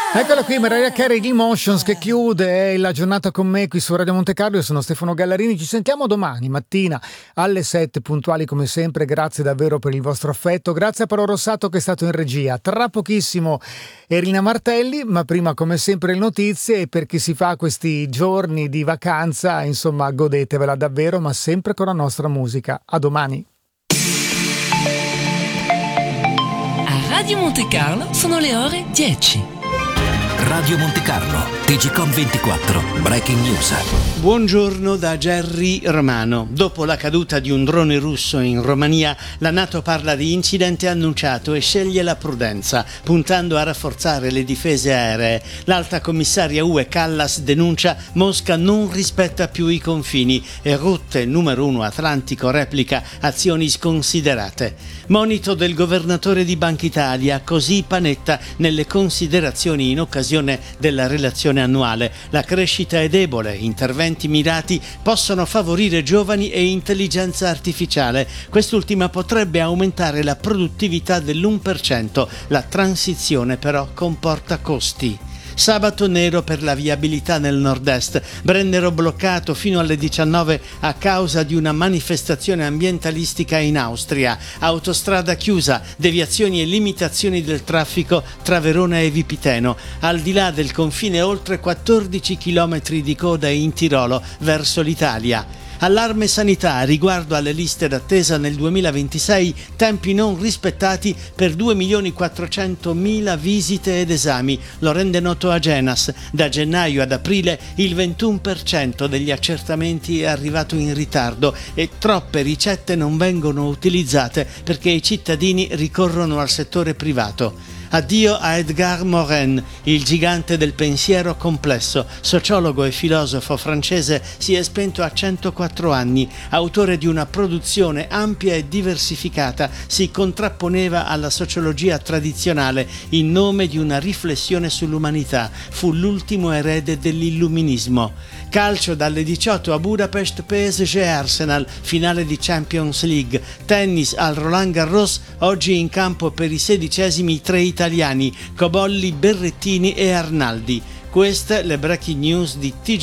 Eccola qui, Mariah Carey di Emotions che chiude la giornata con me qui su Radio Monte Carlo. Io sono Stefano Gallarini, ci sentiamo domani mattina alle 7 puntuali come sempre. Grazie davvero per il vostro affetto, grazie a Paolo Rossato che è stato in regia. Tra pochissimo Erina Martelli, ma prima come sempre le notizie, e per chi si fa questi giorni di vacanza, insomma, godetevela davvero, ma sempre con la nostra musica. A domani. A Radio Monte Carlo sono le ore 10. Radio Monte Carlo, TGcom 24, Breaking News. Buongiorno da Gerry Romano. Dopo la caduta di un drone russo in Romania, la NATO parla di incidente annunciato e sceglie la prudenza, puntando a rafforzare le difese aeree. L'alta commissaria UE Callas denuncia Mosca non rispetta più i confini e Rutte, numero 1 Atlantico, replica azioni sconsiderate. Monito del governatore di Banca Italia, così Panetta nelle considerazioni in occasione della relazione annuale. La crescita è debole, interventi mirati possono favorire giovani e intelligenza artificiale. Quest'ultima potrebbe aumentare la produttività dell'1%, la transizione però comporta costi. Sabato nero per la viabilità nel nord-est, Brennero bloccato fino alle 19 a causa di una manifestazione ambientalistica in Austria, autostrada chiusa, deviazioni e limitazioni del traffico tra Verona e Vipiteno, al di là del confine oltre 14 km di coda in Tirolo verso l'Italia. Allarme sanità riguardo alle liste d'attesa nel 2026, tempi non rispettati per 2.400.000 visite ed esami, lo rende noto Agenas. Da gennaio ad aprile il 21% degli accertamenti è arrivato in ritardo e troppe ricette non vengono utilizzate perché i cittadini ricorrono al settore privato. Addio a Edgar Morin, il gigante del pensiero complesso, sociologo e filosofo francese, si è spento a 104 anni. Autore di una produzione ampia e diversificata, si contrapponeva alla sociologia tradizionale in nome di una riflessione sull'umanità. Fu l'ultimo erede dell'illuminismo. Calcio dalle 18 a Budapest, PSG Arsenal, finale di Champions League. Tennis al Roland Garros, oggi in campo per i 16esimi tre italiani, Cobolli, Berrettini e Arnaldi. Queste le breaking news di TG